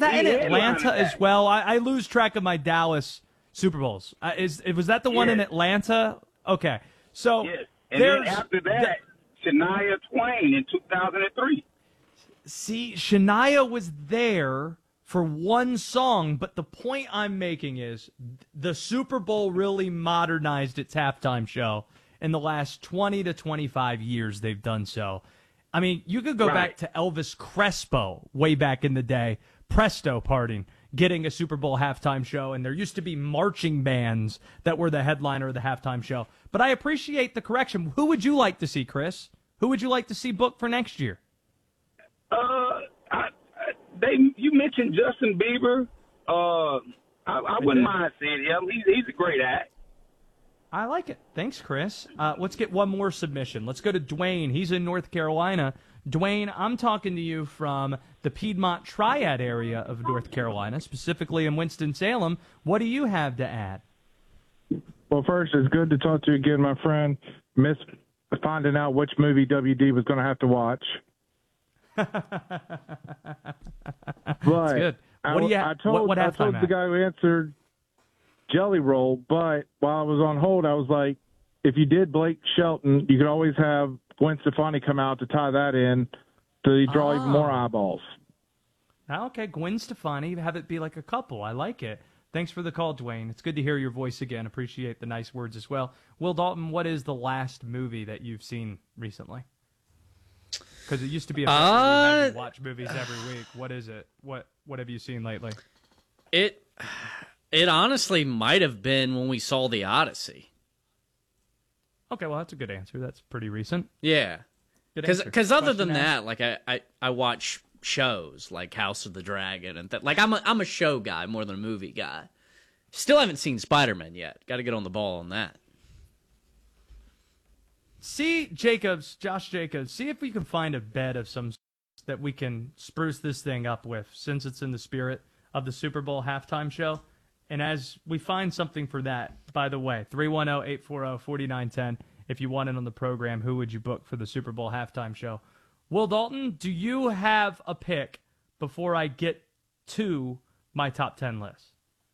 that in Atlanta that. as well? I lose track of my Dallas Super Bowls. Was that the one in Atlanta? Okay. So yes. And then after that, Shania Twain in 2003. See, Shania was there for one song, but the point I'm making is the Super Bowl really modernized its halftime show. In the last 20 to 25 years, they've done so. I mean, you could go back to Elvis Crespo way back in the day, Presto, getting a Super Bowl halftime show, and there used to be marching bands that were the headliner of the halftime show. But I appreciate the correction. Who would you like to see, Chris? Who would you like to see booked for next year? You mentioned Justin Bieber. I wouldn't mind seeing him. He's a great act. I like it. Thanks, Chris. Let's get one more submission. Let's go to Dwayne. He's in North Carolina. Dwayne, I'm talking to you from the Piedmont Triad area of North Carolina, specifically in Winston-Salem. What do you have to add? Well, first, it's good to talk to you again, my friend. Miss finding out which movie WD was going to have to watch. That's good. I told the guy who answered Jelly Roll, but while I was on hold, I was like, if you did Blake Shelton, you could always have Gwen Stefani come out to tie that in to draw even more eyeballs. Okay, Gwen Stefani, have it be like a couple. I like it. Thanks for the call, Dwayne. It's good to hear your voice again. Appreciate the nice words as well. Will Dalton, what is the last movie that you've seen recently? Because it used to be a you watch movies every week. What is it? What have you seen lately? It honestly might have been when we saw The Odyssey. Okay, well, that's a good answer. That's pretty recent. Yeah. Because other than that, like I watch shows like House of the Dragon and like I'm a show guy more than a movie guy. Still haven't seen Spider-Man yet. Got to get on the ball on that. See, Josh Jacobs, see if we can find a bed of some that we can spruce this thing up with, since it's in the spirit of the Super Bowl halftime show. And as we find something for that, by the way, 310-840-4910, if you want it on the program, who would you book for the Super Bowl halftime show? Will Dalton, do you have a pick before I get to my top 10 list?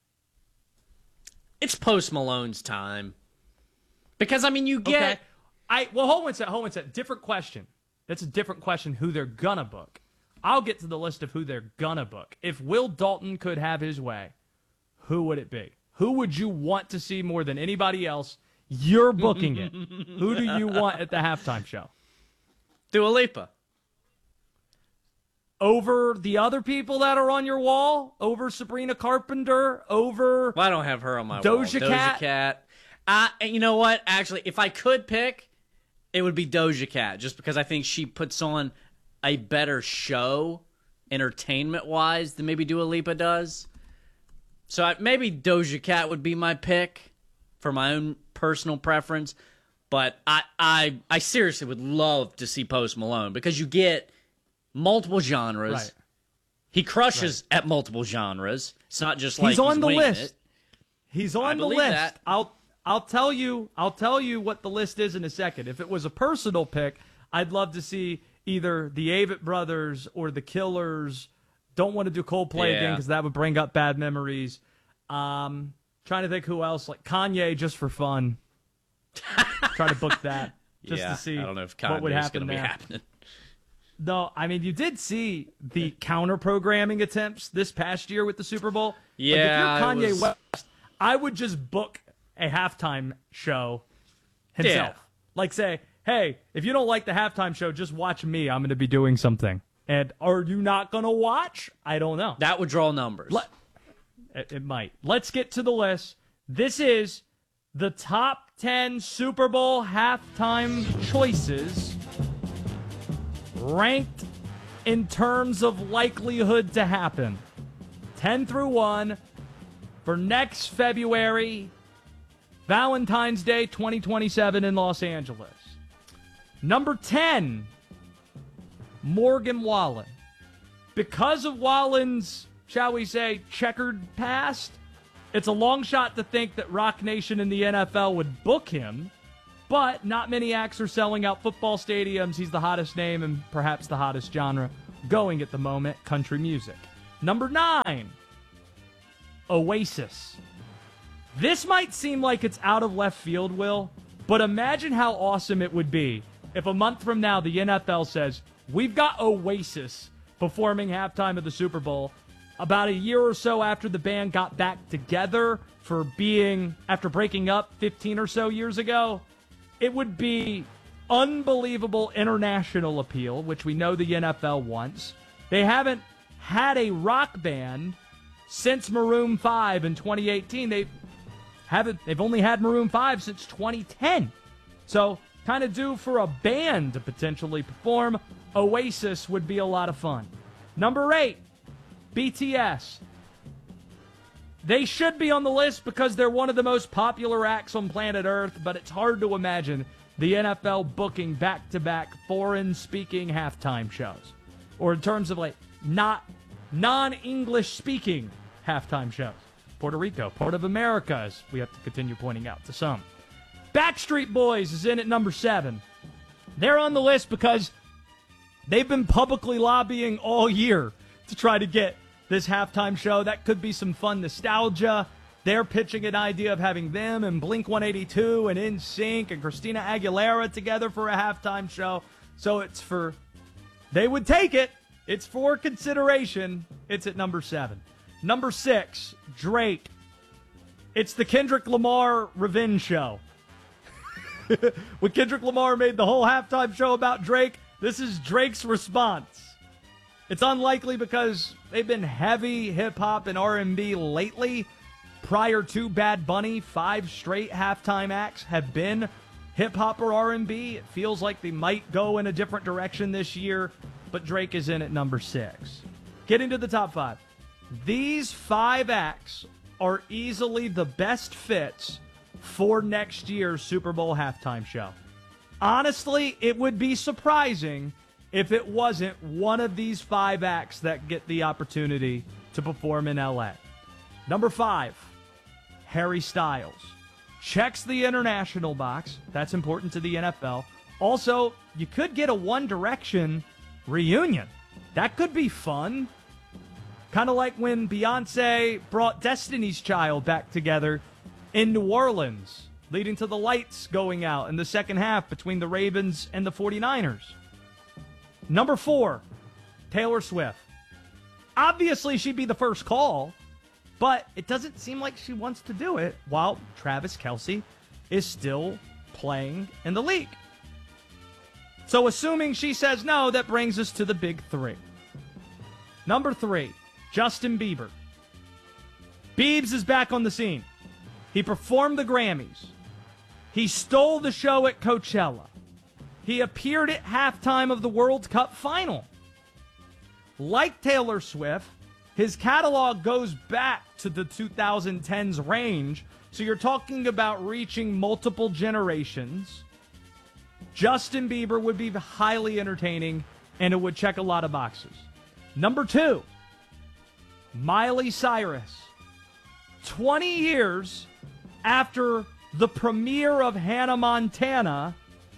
It's Post Malone's time. Because, I mean, you get... Okay. Hold on a second. Different question. That's a different question, who they're gonna book. I'll get to the list of who they're gonna book. If Will Dalton could have his way, who would it be? Who would you want to see more than anybody else? You're booking it. Who do you want at the halftime show? Dua Lipa. Over the other people that are on your wall? Over Sabrina Carpenter? Over... Well, I don't have her on my Doja wall. Cat? Doja Cat. And you know what? Actually, if I could pick, it would be Doja Cat, just because I think she puts on a better show, entertainment-wise, than maybe Dua Lipa does. So maybe Doja Cat would be my pick for my own personal preference. But I seriously would love to see Post Malone, because you get multiple genres. Right. He crushes at multiple genres. It's not just like he's on the list. It. He's on the list. That. I'll tell you what the list is in a second. If it was a personal pick, I'd love to see either the Avett Brothers or the Killers. Don't want to do Coldplay again because that would bring up bad memories. Trying to think who else, like Kanye, just for fun. Try to book that just to see I don't know if what would Kanye's happen going to be there. happening. No, I mean, you did see the counter-programming attempts this past year with the Super Bowl. Yeah. Like, if you're Kanye West, I would just book a halftime show himself. Yeah. Like, say, hey, if you don't like the halftime show, just watch me. I'm going to be doing something. And are you not going to watch? I don't know. That would draw numbers. It might. Let's get to the list. This is the top 10 Super Bowl halftime choices ranked in terms of likelihood to happen. 10 through 1 for next February, Valentine's Day 2027 in Los Angeles. Number 10, Morgan Wallen. Because of Wallen's, shall we say, checkered past, it's a long shot to think that Rock Nation and the NFL would book him, but not many acts are selling out football stadiums. He's the hottest name and perhaps the hottest genre going at the moment, country music. Number 9, Oasis. This might seem like it's out of left field, Will, but imagine how awesome it would be if a month from now the NFL says, we've got Oasis performing halftime of the Super Bowl about a year or so after the band got back together after breaking up 15 or so years ago. It would be unbelievable international appeal, which we know the NFL wants. They haven't had a rock band since Maroon 5 in 2018. They've only had Maroon 5 since 2010. So, kind of due for a band to potentially perform. Oasis would be a lot of fun. Number 8, BTS. They should be on the list because they're one of the most popular acts on planet Earth, but it's hard to imagine the NFL booking back-to-back foreign-speaking halftime shows. Or in terms of, not non-English-speaking halftime shows. Puerto Rico, part of America, as we have to continue pointing out to some. Backstreet Boys is in at number 7. They're on the list because they've been publicly lobbying all year to try to get this halftime show. That could be some fun nostalgia. They're pitching an idea of having them and Blink-182 and NSYNC and Christina Aguilera together for a halftime show. So they would take it. It's for consideration. It's at number 7. Number 6, Drake. It's the Kendrick Lamar revenge show. When Kendrick Lamar made the whole halftime show about Drake, this is Drake's response. It's unlikely because they've been heavy hip-hop and R&B lately. Prior to Bad Bunny, 5 straight halftime acts have been hip-hop or R&B. It feels like they might go in a different direction this year, but Drake is in at number 6. Getting to the top 5. These 5 acts are easily the best fits for next year's Super Bowl halftime show. Honestly, it would be surprising if it wasn't one of these 5 acts that get the opportunity to perform in LA. Number 5, Harry Styles. Checks the international box. That's important to the NFL. Also, you could get a One Direction reunion. That could be fun. Kind of like when Beyonce brought Destiny's Child back together in New Orleans, leading to the lights going out in the second half between the Ravens and the 49ers. Number 4, Taylor Swift. Obviously, she'd be the first call, but it doesn't seem like she wants to do it while Travis Kelce is still playing in the league. So assuming she says no, that brings us to the big 3. Number 3, Justin Bieber. Biebs is back on the scene. He performed the Grammys. He stole the show at Coachella. He appeared at halftime of the World Cup final. Like Taylor Swift, his catalog goes back to the 2010s range, so you're talking about reaching multiple generations. Justin Bieber would be highly entertaining, and it would check a lot of boxes. Number 2, Miley Cyrus. 20 years after the premiere of Hannah Montana,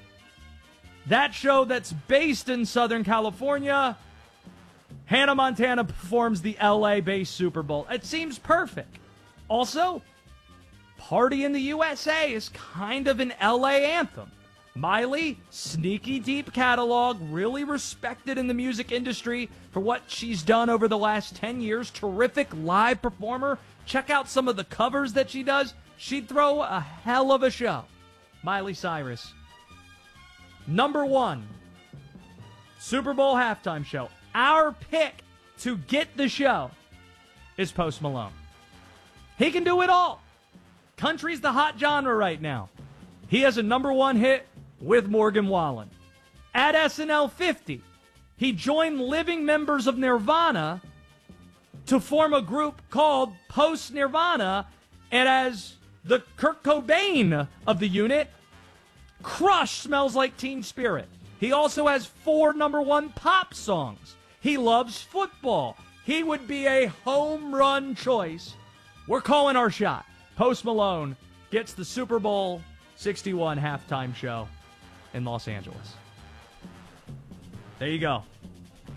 that show that's based in Southern California, Hannah Montana performs the LA-based Super Bowl. It seems perfect. Also, Party in the USA is kind of an LA anthem. Miley, sneaky deep catalog, really respected in the music industry for what she's done over the last 10 years. Terrific live performer. Check out some of the covers that she does. She'd throw a hell of a show. Miley Cyrus. Number 1, Super Bowl halftime show. Our pick to get the show is Post Malone. He can do it all. Country's the hot genre right now. He has a number 1 hit with Morgan Wallen. At SNL 50, he joined living members of Nirvana to form a group called Post Nirvana, and as the Kurt Cobain of the unit, Crush Smells Like Teen Spirit. He also has 4 number 1 pop songs. He loves football. He would be a home run choice. We're calling our shot. Post Malone gets the Super Bowl 61 halftime show in Los Angeles. There you go.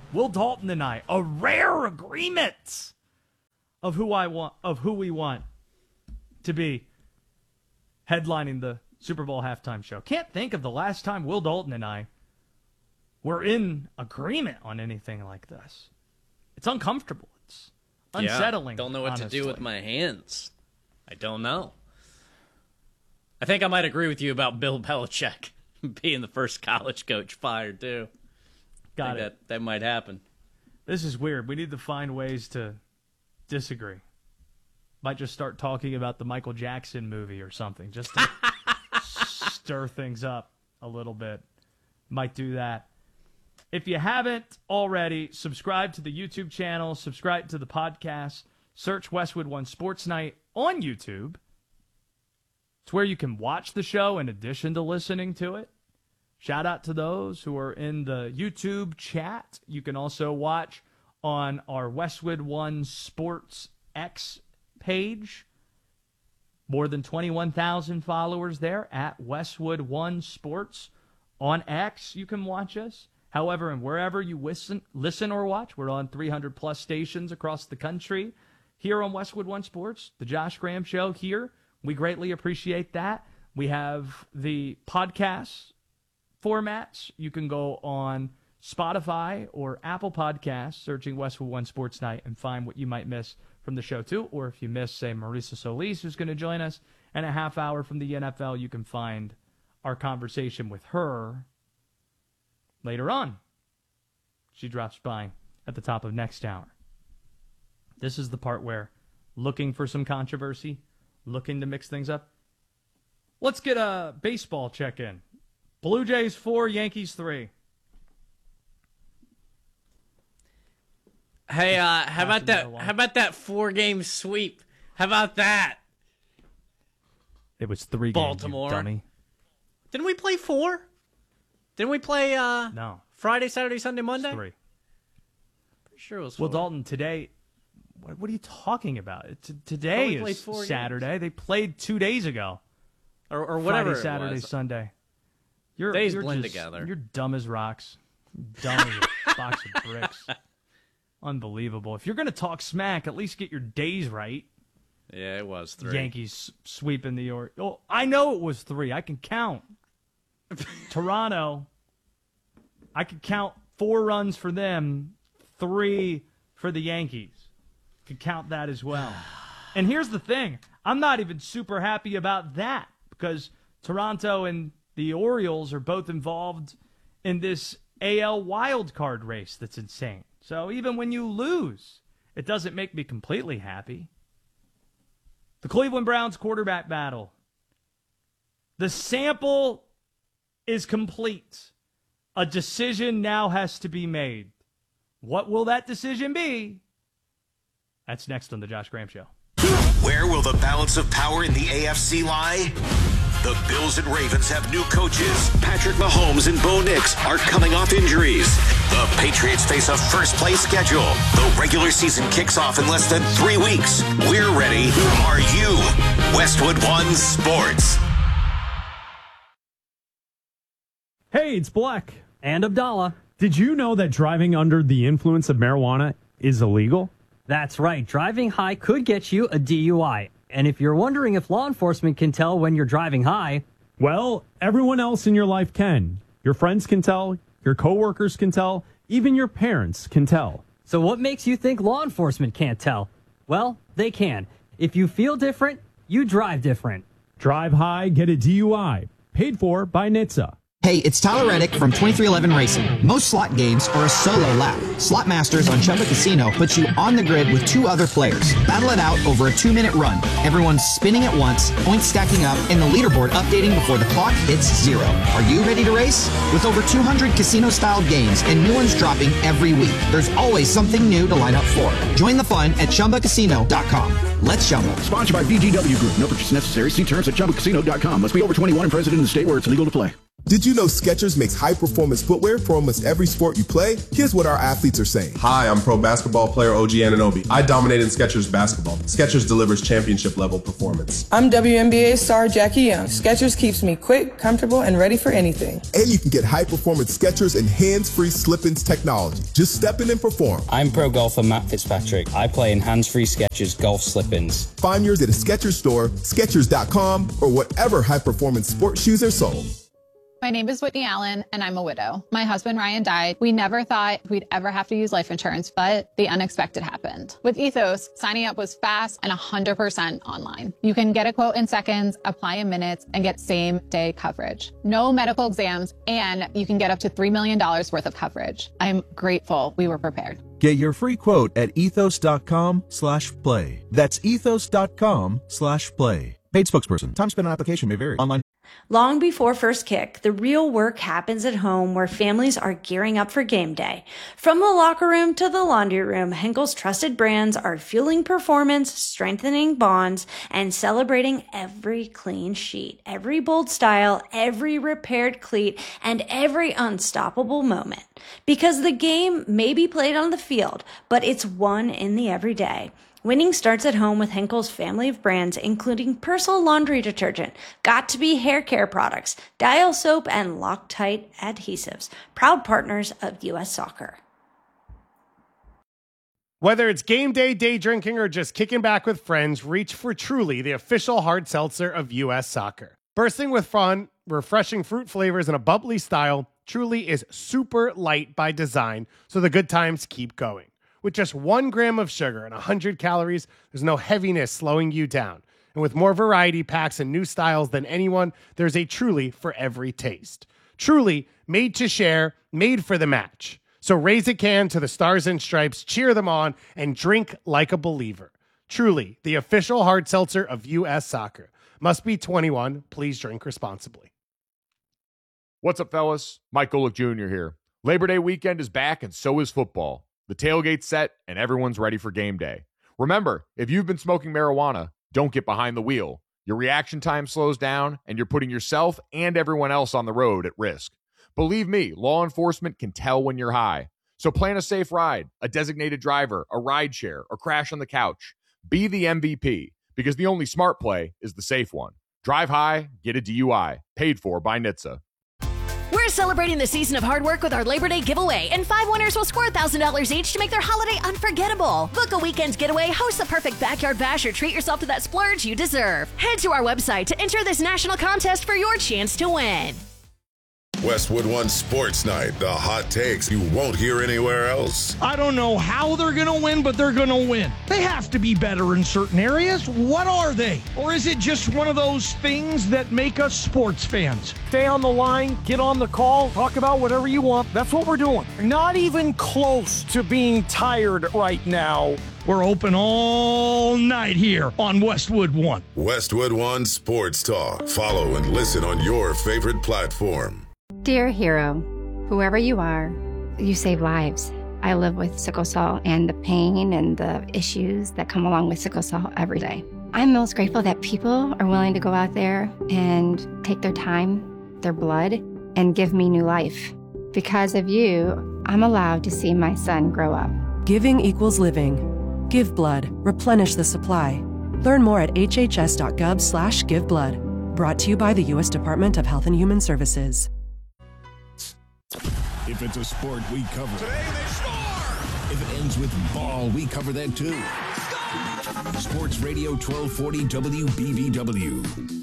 Will Dalton and I, a rare agreement of who we want to be headlining the Super Bowl halftime show. Can't think of the last time Will Dalton and I were in agreement on anything like this. It's uncomfortable. It's unsettling. Don't know what honestly. to do with my hands. I don't know. I think I might agree with you about Bill Belichick being the first college coach fired, too. Got it. That might happen. This is weird. We need to find ways to disagree. Might just start talking about the Michael Jackson movie or something, just to stir things up a little bit. Might do that. If you haven't already, subscribe to the YouTube channel, subscribe to the podcast, search Westwood One Sports Night on YouTube. It's where you can watch the show in addition to listening to it. Shout out to those who are in the YouTube chat. You can also watch on our Westwood One Sports X page. More than 21,000 followers there at Westwood One Sports. On X, you can watch us. However, and wherever you listen or watch, we're on 300-plus stations across the country. Here on Westwood One Sports, the Josh Graham Show here. We greatly appreciate that. We have the podcast formats. You can go on Spotify or Apple Podcasts, searching Westwood One Sports Night, and find what you might miss from the show, too. Or if you miss, say, Marisa Solis, who's going to join us, and a half hour from the NFL, you can find our conversation with her later on. She drops by at the top of next hour. This is the part where, looking for some controversy, looking to mix things up. Let's get a baseball check-in. Blue Jays 4, Yankees 3. Hey, how about that? How about that 4-game sweep? How about that? It was 3 Baltimore. games, you dummy. Didn't we play 4? Didn't we play no. Friday, Saturday, Sunday, Monday? 3. Pretty sure it was 4. Well, Dalton, today, what are you talking about? Today is Saturday. Games. They played 2 days ago. Or whatever. Friday, Saturday, Sunday. Days you're blend just, together. You're dumb as rocks. Dumb as a box of bricks. Unbelievable. If you're going to talk smack, at least get your days right. Yeah, it was 3. Yankees sweeping the Orioles. Oh, I know it was 3. I can count. Toronto, I could count 4 runs for them, 3 for the Yankees. Could count that as well. And here's the thing. I'm not even super happy about that because Toronto and the Orioles are both involved in this AL wildcard race that's insane. So even when you lose, it doesn't make me completely happy. The Cleveland Browns quarterback battle. The sample is complete. A decision now has to be made. What will that decision be? That's next on the Josh Graham Show. Where will the balance of power in the AFC lie? The Bills and Ravens have new coaches. Patrick Mahomes and Bo Nix are coming off injuries. The Patriots face a first-place schedule. The regular season kicks off in less than 3 weeks. We're ready. Are you? Westwood One Sports. Hey, it's Black. And Abdallah. Did you know that driving under the influence of marijuana is illegal? That's right. Driving high could get you a DUI. And if you're wondering if law enforcement can tell when you're driving high, well, everyone else in your life can. Your friends can tell, your coworkers can tell, even your parents can tell. So what makes you think law enforcement can't tell? Well, they can. If you feel different, you drive different. Drive high, get a DUI. Paid for by NHTSA. Hey, it's Tyler Reddick from 2311 Racing. Most slot games are a solo lap. Slot Masters on Chumba Casino puts you on the grid with 2 other players. Battle it out over a 2-minute run. Everyone's spinning at once, points stacking up, and the leaderboard updating before the clock hits 0. Are you ready to race? With over 200 casino-style games and new ones dropping every week, there's always something new to line up for. Join the fun at ChumbaCasino.com. Let's Chumba. Sponsored by VGW Group. No purchase necessary. See terms at ChumbaCasino.com. Must be over 21 and present in the state where it's legal to play. Did you know Skechers makes high-performance footwear for almost every sport you play? Here's what our athletes are saying. Hi, I'm pro basketball player OG Anunoby. I dominate in Skechers basketball. Skechers delivers championship-level performance. I'm WNBA star Jackie Young. Skechers keeps me quick, comfortable, and ready for anything. And you can get high-performance Skechers and hands-free slip-ins technology. Just step in and perform. I'm pro golfer Matt Fitzpatrick. I play in hands-free Skechers golf slip-ins. Find yours at a Skechers store, Skechers.com, or whatever high-performance sports shoes are sold. My name is Whitney Allen, and I'm a widow. My husband, Ryan, died. We never thought we'd ever have to use life insurance, but the unexpected happened. With Ethos, signing up was fast and 100% online. You can get a quote in seconds, apply in minutes, and get same-day coverage. No medical exams, and you can get up to $3 million worth of coverage. I'm grateful we were prepared. Get your free quote at ethos.com/play. That's ethos.com/play. Paid spokesperson. Time spent on application may vary. Online. Long before first kick, the real work happens at home where families are gearing up for game day. From the locker room to the laundry room, Henkel's trusted brands are fueling performance, strengthening bonds, and celebrating every clean sheet, every bold style, every repaired cleat, and every unstoppable moment. Because the game may be played on the field, but it's won in the everyday. Winning starts at home with Henkel's family of brands, including Persil laundry detergent, Got to Be hair care products, Dial soap, and Loctite adhesives. Proud partners of U.S. Soccer. Whether it's game day, day drinking, or just kicking back with friends, reach for Truly, the official hard seltzer of U.S. Soccer. Bursting with fun, refreshing fruit flavors, and a bubbly style, Truly is super light by design, so the good times keep going. With just 1 gram of sugar and 100 calories, there's no heaviness slowing you down. And with more variety packs and new styles than anyone, there's a Truly for every taste. Truly, made to share, made for the match. So raise a can to the Stars and Stripes, cheer them on, and drink like a believer. Truly, the official hard seltzer of U.S. Soccer. Must be 21. Please drink responsibly. What's up, fellas? Mike Golick Jr. here. Labor Day weekend is back, and so is football. The tailgate's set, and everyone's ready for game day. Remember, if you've been smoking marijuana, don't get behind the wheel. Your reaction time slows down, and you're putting yourself and everyone else on the road at risk. Believe me, law enforcement can tell when you're high. So plan a safe ride, a designated driver, a ride share, or crash on the couch. Be the MVP, because the only smart play is the safe one. Drive high, get a DUI. Paid for by NHTSA. We're celebrating the season of hard work with our Labor Day giveaway, and 5 winners will score $1,000 each to make their holiday unforgettable. Book a weekend getaway, host the perfect backyard bash, or treat yourself to that splurge you deserve. Head to our website to enter this national contest for your chance to win. Westwood One Sports Night, the hot takes you won't hear anywhere else. I don't know how they're going to win, but they're going to win. They have to be better in certain areas. What are they? Or is it just one of those things that make us sports fans? Stay on the line, get on the call, talk about whatever you want. That's what we're doing. Not even close to being tired right now. We're open all night here on Westwood One. Westwood One Sports Talk. Follow and listen on your favorite platform. Dear hero, whoever you are, you save lives. I live with sickle cell and the pain and the issues that come along with sickle cell every day. I'm most grateful that people are willing to go out there and take their time, their blood, and give me new life. Because of you, I'm allowed to see my son grow up. Giving equals living. Give blood. Replenish the supply. Learn more at hhs.gov/giveblood. Brought to you by the U.S. Department of Health and Human Services. If it's a sport, we cover it. Today they score! If it ends with ball, we cover that too. Score! Sports Radio 1240 WBBW.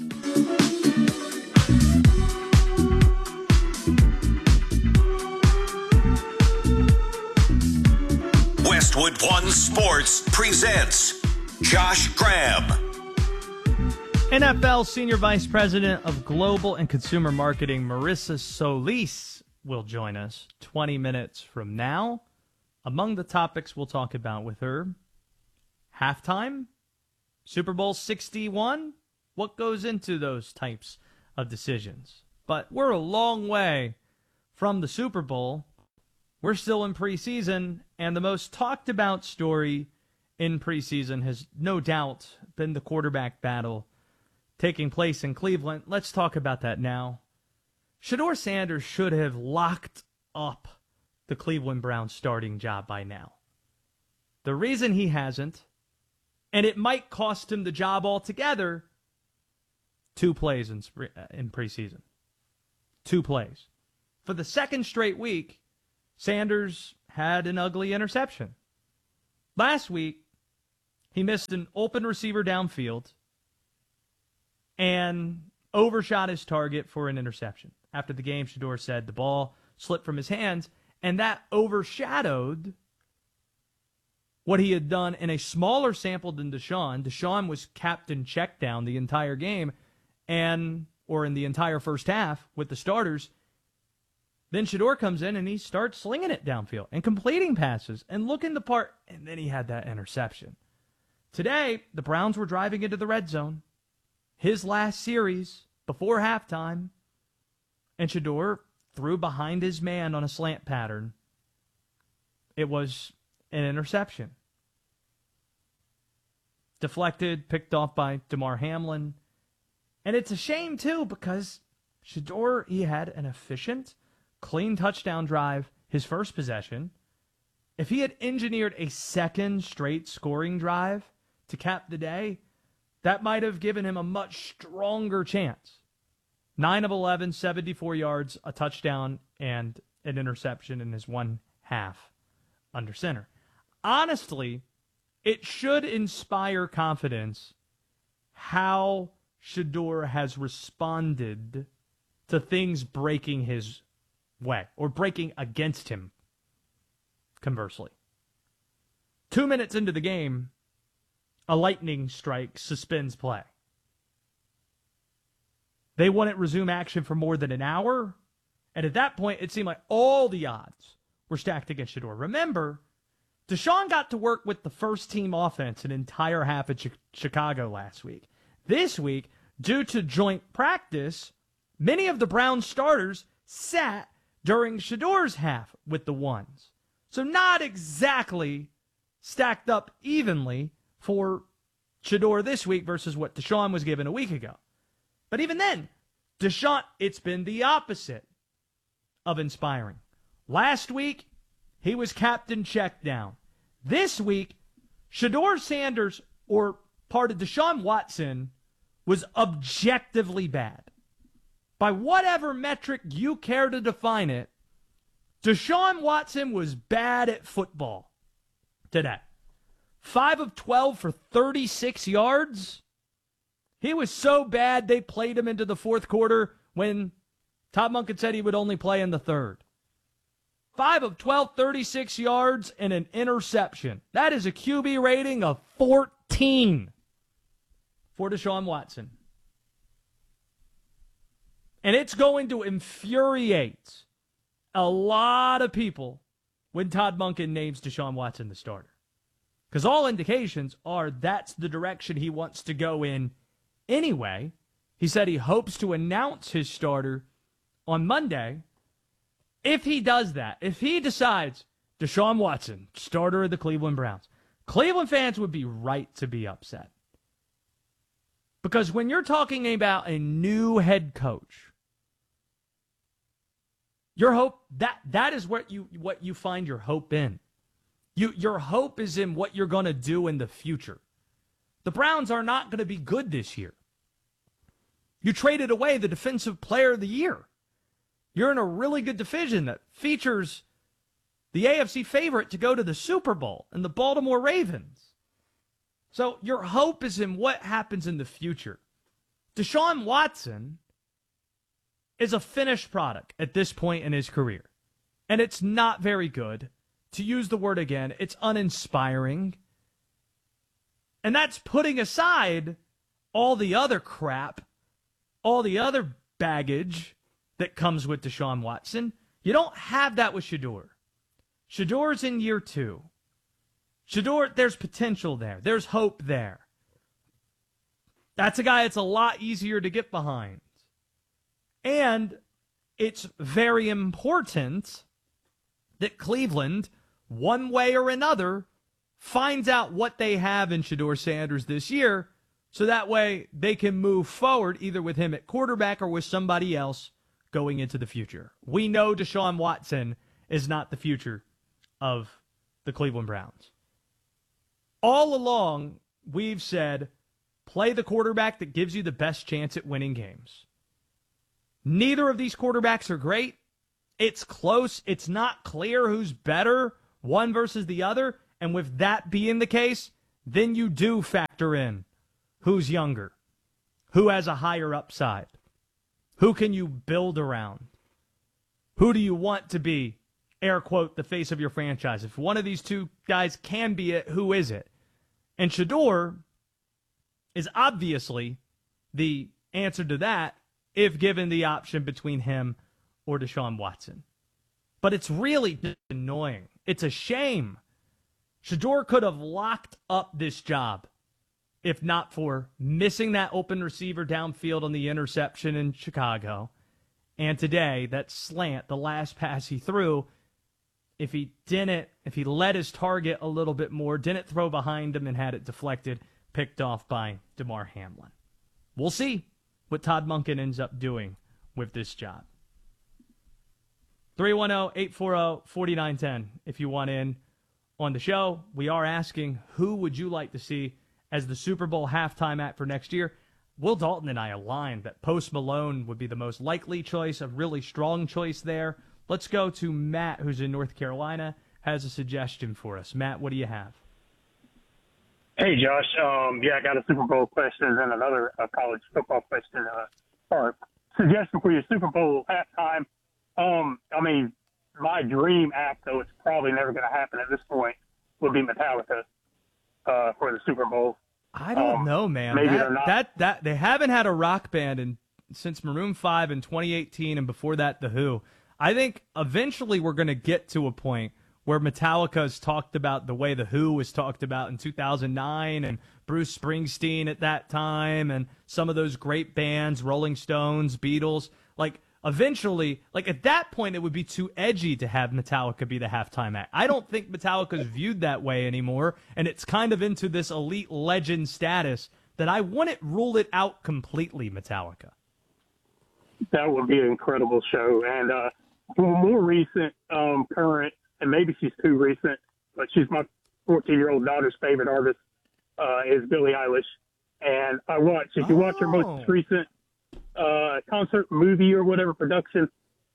Westwood One Sports presents Josh Graham. NFL Senior Vice President of Global and Consumer Marketing, Marissa Solis, will join us 20 minutes from now. Among the topics we'll talk about with her, halftime, Super Bowl 61, what goes into those types of decisions. But we're a long way from the Super Bowl. We're still in preseason, and the most talked about story in preseason has no doubt been the quarterback battle taking place in Cleveland. Let's talk about that now. Shedeur Sanders should have locked up the Cleveland Browns starting job by now. The reason he hasn't, and it might cost him the job altogether, 2 plays in preseason. 2 plays. For the second straight week, Sanders had an ugly interception. Last week, he missed an open receiver downfield and overshot his target for an interception. After the game, Shedeur said the ball slipped from his hands, and that overshadowed what he had done in a smaller sample than Deshaun. Deshaun was captain check down the entire game, or in the entire first half with the starters. Then Shedeur comes in and he starts slinging it downfield and completing passes and looking the part, and then he had that interception. Today, the Browns were driving into the red zone, his last series before halftime, and Shedeur threw behind his man on a slant pattern. It was an interception. Deflected, picked off by Damar Hamlin. And it's a shame, too, because Shedeur, he had an efficient, clean touchdown drive his first possession. If he had engineered a second straight scoring drive to cap the day, that might have given him a much stronger chance. 9 of 11, 74 yards, a touchdown, and an interception in his 1 half under center. Honestly, it should inspire confidence how Shedeur has responded to things breaking his way or breaking against him, conversely. 2 minutes into the game, a lightning strike suspends play. They wouldn't resume action for more than an hour, and at that point, it seemed like all the odds were stacked against Shedeur. Remember, Deshaun got to work with the first-team offense an entire half at Chicago last week. This week, due to joint practice, many of the Browns starters sat during Shedeur's half with the ones. So not exactly stacked up evenly for Shedeur this week versus what Deshaun was given a week ago. But even then, Deshaun, it's been the opposite of inspiring. Last week, he was captain check down. This week, Shedeur Sanders, or part of Deshaun Watson, was objectively bad. By whatever metric you care to define it, Deshaun Watson was bad at football today. 5 of 12 for 36 yards. He was so bad they played him into the fourth quarter when Todd Monken said he would only play in the third. 5 of 12, 36 yards, and an interception. That is a QB rating of 14 for Deshaun Watson. And it's going to infuriate a lot of people when Todd Monken names Deshaun Watson the starter. Because all indications are that's the direction he wants to go in anyway. He said he hopes to announce his starter on Monday. If he does that, if he decides Deshaun Watson, starter of the Cleveland Browns, Cleveland fans would be right to be upset. Because when you're talking about a new head coach, your hope, that is what you find your hope in. Your hope is in what you're going to do in the future. The Browns are not going to be good this year. You traded away the defensive player of the year. You're in a really good division that features the AFC favorite to go to the Super Bowl and the Baltimore Ravens. So your hope is in what happens in the future. Deshaun Watson is a finished product at this point in his career. And it's not very good. To use the word again, it's uninspiring. And that's putting aside all the other crap, all the other baggage that comes with Deshaun Watson. You don't have that with Shedeur. Shedeur's in year 2. Shedeur, there's potential there. There's hope there. That's a guy that's a lot easier to get behind. And it's very important that Cleveland, one way or another, finds out what they have in Shedeur Sanders this year, so that way they can move forward either with him at quarterback or with somebody else going into the future. We know Deshaun Watson is not the future of the Cleveland Browns. All along, we've said, play the quarterback that gives you the best chance at winning games. Neither of these quarterbacks are great. It's close. It's not clear who's better, one versus the other. And with that being the case, then you do factor in who's younger, who has a higher upside, who can you build around, who do you want to be, air quote, the face of your franchise. If one of these two guys can be it, who is it? And Shedeur is obviously the answer to that if given the option between him or Deshaun Watson. But it's really annoying. It's a shame. Shedeur could have locked up this job if not for missing that open receiver downfield on the interception in Chicago. And today, that slant, the last pass he threw, if he let his target a little bit more, didn't throw behind him and had it deflected, picked off by DeMar Hamlin. We'll see what Todd Monken ends up doing with this job. 310-840-4910 if you want in on the show. We are asking, who would you like to see as the Super Bowl halftime act for next year? Will Dalton and I aligned that Post Malone would be the most likely choice, a really strong choice there. Let's go to Matt, who's in North Carolina, has a suggestion for us. Matt, what do you have? Hey, Josh. I got a Super Bowl question and another college football question. Or suggestion for your Super Bowl halftime. My dream act, though it's probably never going to happen at this point, would be Metallica for the Super Bowl. I don't know, man. Maybe they're not. That they haven't had a rock band since Maroon 5 in 2018, and before that, The Who. I think eventually we're going to get to a point where Metallica is talked about the way The Who was talked about in 2009 and Bruce Springsteen at that time and some of those great bands, Rolling Stones, Beatles. Eventually, at that point, it would be too edgy to have Metallica be the halftime act. I don't think Metallica's viewed that way anymore, and it's kind of into this elite legend status that I wouldn't rule it out completely, Metallica. That would be an incredible show. And for more recent, current, and maybe she's too recent, but she's my 14-year-old daughter's favorite artist, is Billie Eilish. And if you watch her most recent concert, movie, or whatever production,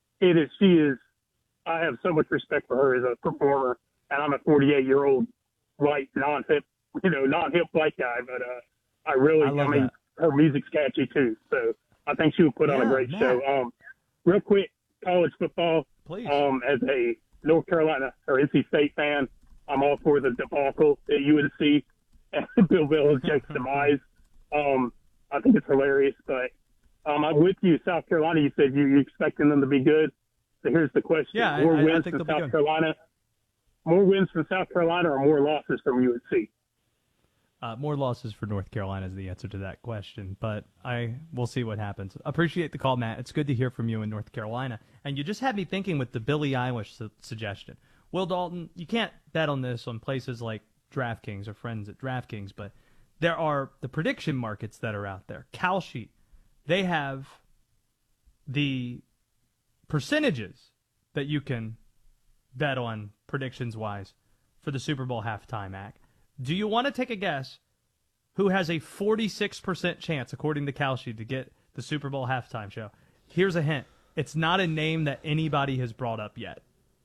I have so much respect for her as a performer, and I'm a 48-year-old white, non-hip white guy, but her music's catchy too, so I think she would put on a great show. Real quick, college football, please. As a North Carolina or NC State fan, I'm all for the debacle at UNC and Bill Belichick's demise. I think it's hilarious, but I'm with you, South Carolina. You said you're expecting them to be good. So here's the question. Yeah, more I wins think from they'll be South good. Carolina? More wins from South Carolina or more losses from UNC? More losses for North Carolina is the answer to that question, but we'll see what happens. Appreciate the call, Matt. It's good to hear from you in North Carolina. And you just had me thinking with the Billie Eilish suggestion. Will Dalton, you can't bet on this on places like DraftKings or friends at DraftKings, but there are the prediction markets that are out there. Kalshi, they have the percentages that you can bet on predictions-wise for the Super Bowl halftime act. Do you want to take a guess who has a 46% chance, according to Kalshi, to get the Super Bowl halftime show? Here's a hint. It's not a name that anybody has brought up yet.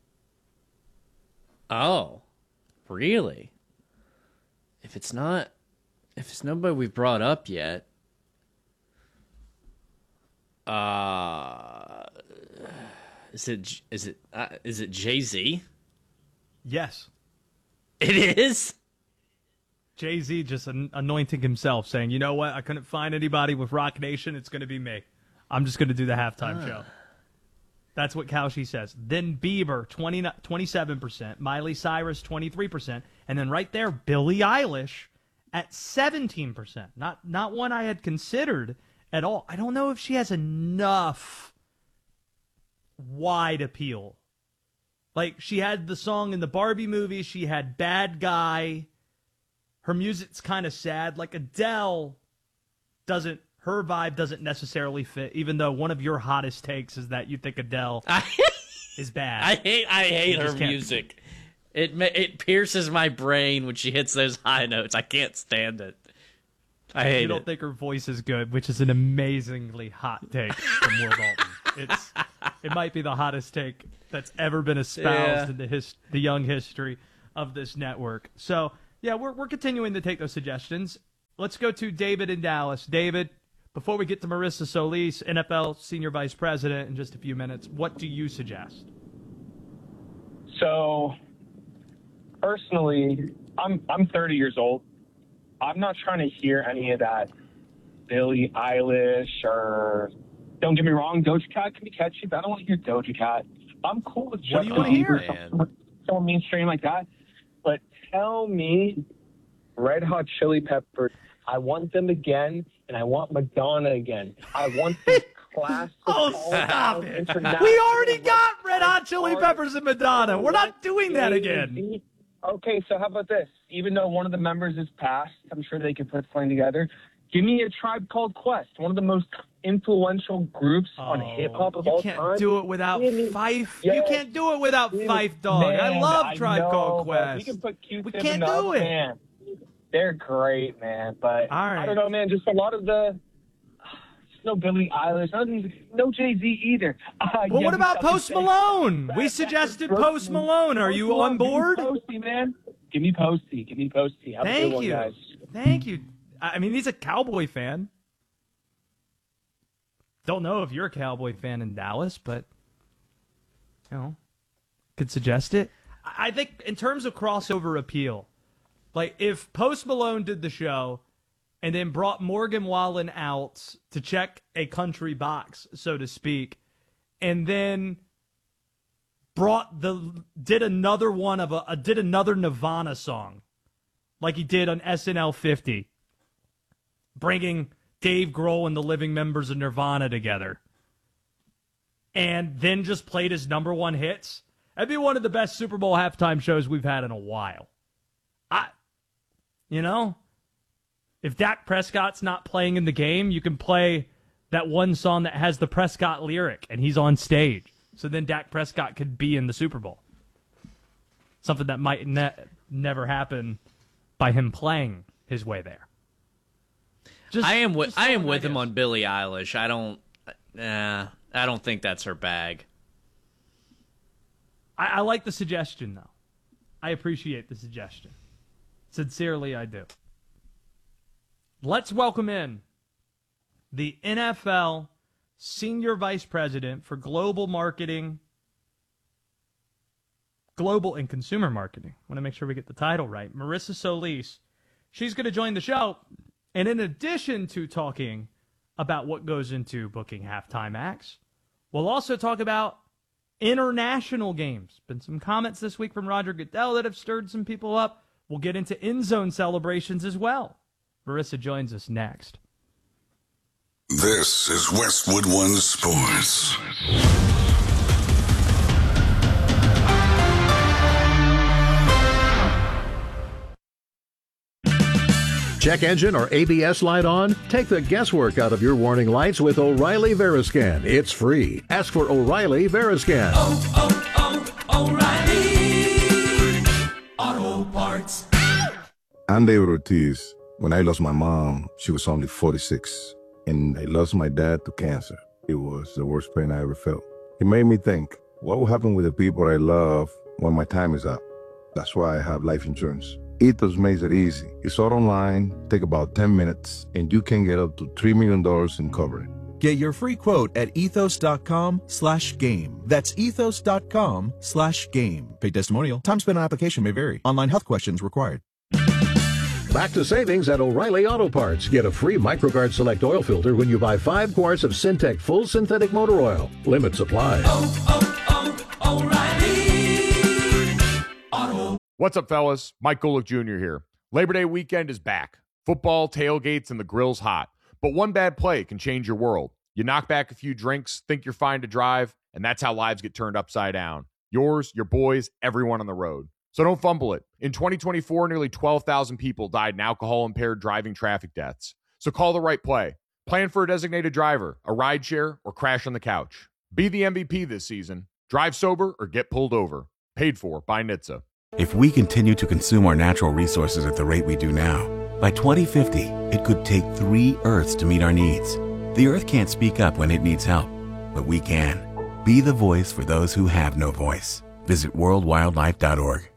Oh, really? If it's nobody we've brought up yet, is it Jay-Z? Yes. It is? Jay-Z just anointing himself, saying, you know what, I couldn't find anybody with Rock Nation, it's going to be me. I'm just going to do the halftime show. That's what Kalshi says. Then Bieber, 27%, Miley Cyrus, 23%, and then right there, Billie Eilish at 17%. Not one I had considered at all. I don't know if she has enough wide appeal. She had the song in the Barbie movie, she had Bad Guy. Her music's kind of sad. Adele her vibe doesn't necessarily fit, even though one of your hottest takes is that you think Adele is bad. I hate her music. It pierces my brain when she hits those high notes. I can't stand it. I hate it. You don't think her voice is good, which is an amazingly hot take from Will Dalton. It might be the hottest take that's ever been espoused in the young history of this network. So, yeah, we're continuing to take those suggestions. Let's go to David in Dallas. David, before we get to Marissa Solis, NFL Senior Vice President, in just a few minutes, what do you suggest? So, personally, I'm 30 years old. I'm not trying to hear any of that Billie Eilish or, don't get me wrong, Doja Cat can be catchy, but I don't want to hear Doja Cat. I'm cool with What do you want to hear? Someone mainstream like that. But tell me Red Hot Chili Peppers, I want them again, and I want Madonna again. I want this classic. Stop it. We already got Red Hot Chili Peppers and Madonna. We're not doing that again. Okay, so how about this? Even though one of the members is passed, I'm sure they could put something together. Give me A Tribe Called Quest, one of the most influential groups on hip-hop of all time. You can't do it without Fife. You can't do it without Fife, dog. Man, I love Tribe Called Quest. We can put Q-Tip We can't in do it. Man. They're great, man. But I don't know, man. Just a lot of the... No Billie Eilish. No Jay-Z either. Well, what about Post Malone? We suggested Post Malone. Are you on board? Give me Posty, man. Give me Posty. Have a good one, guys. Thank you. I mean, he's a Cowboy fan. Don't know if you're a Cowboy fan in Dallas, but, could suggest it. I think in terms of crossover appeal, like if Post Malone did the show and then brought Morgan Wallen out to check a country box, so to speak, and then did another Nirvana song, like he did on SNL 50, bringing Dave Grohl and the living members of Nirvana together, and then just played his number one hits. That'd be one of the best Super Bowl halftime shows we've had in a while. If Dak Prescott's not playing in the game, you can play that one song that has the Prescott lyric, and he's on stage. So then Dak Prescott could be in the Super Bowl. Something that might never happen by him playing his way there. I am with him on Billie Eilish. I don't think that's her bag. I like the suggestion, though. I appreciate the suggestion. Sincerely, I do. Let's welcome in the NFL Senior Vice President for Global Marketing, Global and Consumer Marketing. I want to make sure we get the title right. Marissa Solis. She's going to join the show. And in addition to talking about what goes into booking halftime acts, we'll also talk about international games. Been some comments this week from Roger Goodell that have stirred some people up. We'll get into end zone celebrations as well. Marissa joins us next. This is Westwood One Sports. Check engine or ABS light on? Take the guesswork out of your warning lights with O'Reilly Veriscan. It's free. Ask for O'Reilly Veriscan. O'Reilly Auto Parts. I'm David Ortiz. When I lost my mom, she was only 46. And I lost my dad to cancer. It was the worst pain I ever felt. It made me think, what will happen with the people I love when my time is up? That's why I have life insurance. Ethos makes it easy. It's all online, take about 10 minutes, and you can get up to $3 million in coverage. Get your free quote at ethos.com/game. That's ethos.com/game. Paid testimonial. Time spent on application may vary. Online health questions required. Back to savings at O'Reilly Auto Parts. Get a free MicroGuard Select oil filter when you buy 5 quarts of Syntec full synthetic motor oil. Limit supply. O'Reilly Auto. What's up, fellas? Mike Golick Jr. here. Labor Day weekend is back. Football, tailgates, and the grill's hot. But one bad play can change your world. You knock back a few drinks, think you're fine to drive, and that's how lives get turned upside down. Yours, your boys, everyone on the road. So don't fumble it. In 2024, nearly 12,000 people died in alcohol-impaired driving traffic deaths. So call the right play. Plan for a designated driver, a rideshare, or crash on the couch. Be the MVP this season. Drive sober or get pulled over. Paid for by NHTSA. If we continue to consume our natural resources at the rate we do now, by 2050, it could take 3 Earths to meet our needs. The Earth can't speak up when it needs help, but we can. Be the voice for those who have no voice. Visit worldwildlife.org.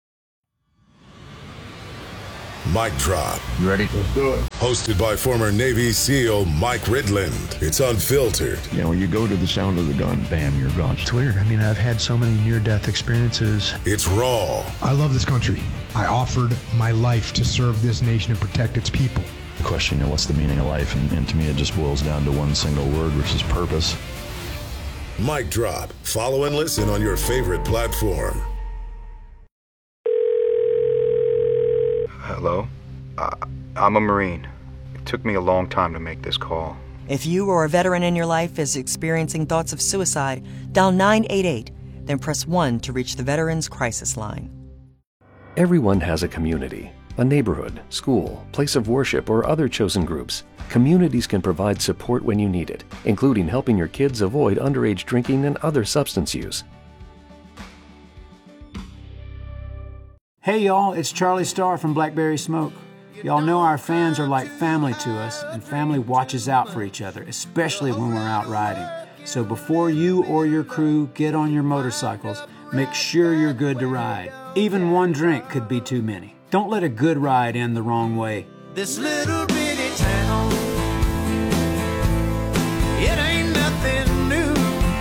Mic Drop. You ready? Let's do it. Hosted by former Navy SEAL Mike Ridland. It's unfiltered. You know, when you go to the sound of the gun, bam, you're gone. It's weird. I mean, I've had so many near-death experiences. It's raw. I love this country. I offered my life to serve this nation and protect its people. The question, what's the meaning of life? And to me, it just boils down to one single word, which is purpose. Mic Drop. Follow and listen on your favorite platform. Hello? I'm a Marine. It took me a long time to make this call. If you or a veteran in your life is experiencing thoughts of suicide, dial 988, then press 1 to reach the Veterans Crisis Line. Everyone has a community, a neighborhood, school, place of worship, or other chosen groups. Communities can provide support when you need it, including helping your kids avoid underage drinking and other substance use. Hey y'all, it's Charlie Starr from Blackberry Smoke. Y'all know our fans are like family to us, and family watches out for each other, especially when we're out riding. So before you or your crew get on your motorcycles, make sure you're good to ride. Even one drink could be too many. Don't let a good ride end the wrong way. This little bitty town, it ain't nothing new.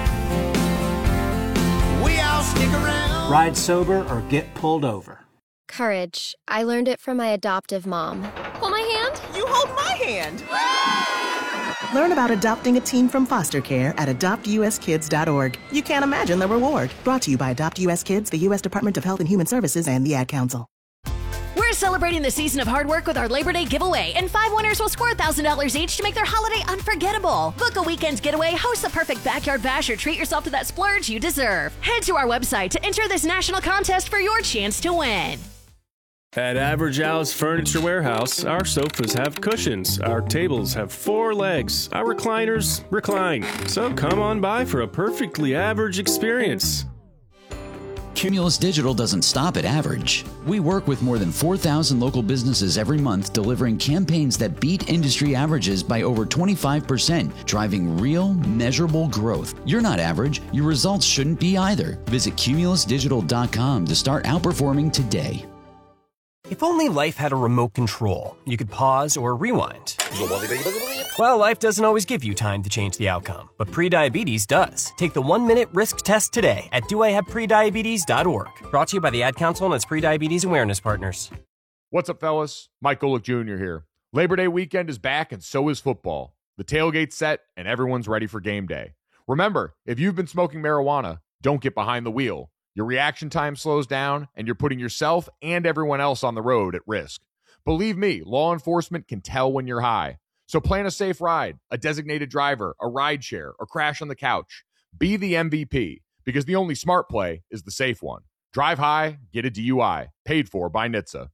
We all stick around. Ride sober or get pulled over. Courage. I learned it from my adoptive mom. Hold my hand. You hold my hand. Learn about adopting a teen from foster care at adoptuskids.org. You can't imagine the reward. Brought to you by Adopt US Kids, the U.S. Department of Health and Human Services, and the Ad Council. We're celebrating the season of hard work with our Labor Day giveaway, and 5 winners will score $1,000 each to make their holiday unforgettable. Book a weekend getaway, host the perfect backyard bash, or treat yourself to that splurge you deserve. Head to our website to enter this national contest for your chance to win. At Average Al's Furniture Warehouse, our sofas have cushions, our tables have 4 legs, our recliners recline. So come on by for a perfectly average experience. Cumulus Digital doesn't stop at average. We work with more than 4,000 local businesses every month, delivering campaigns that beat industry averages by over 25%, driving real, measurable growth. You're not average. Your results shouldn't be either. Visit cumulusdigital.com to start outperforming today. If only life had a remote control, you could pause or rewind. Well, life doesn't always give you time to change the outcome, but prediabetes does. Take the 1-minute risk test today at doihaveprediabetes.org. Brought to you by the Ad Council and its prediabetes awareness partners. What's up, fellas? Mike Golick Jr. here. Labor Day weekend is back, and so is football. The tailgate's set, and everyone's ready for game day. Remember, if you've been smoking marijuana, don't get behind the wheel. Your reaction time slows down, and you're putting yourself and everyone else on the road at risk. Believe me, law enforcement can tell when you're high. So plan a safe ride, a designated driver, a rideshare, or crash on the couch. Be the MVP, because the only smart play is the safe one. Drive high, get a DUI. Paid for by NHTSA.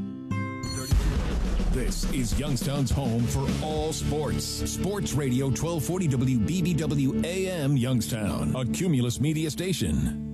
This is Youngstown's home for all sports. Sports Radio 1240 WBBW AM Youngstown, a Cumulus media station.